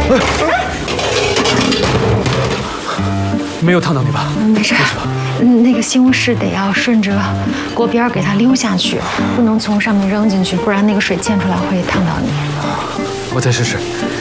没有烫到你吧？ 没事。那个西红柿得要顺着锅边给它溜下去，不能从上面扔进去，不然那个水溅出来会烫到你。 我再试试。